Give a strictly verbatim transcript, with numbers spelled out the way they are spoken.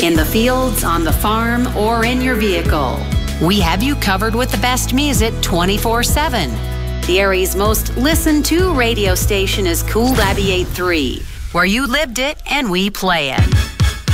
In the fields, on the farm, or in your vehicle, we have you covered with the best music twenty-four seven. The area's most listened to radio station is Cool ninety-eight point three, where you lived it and we play it.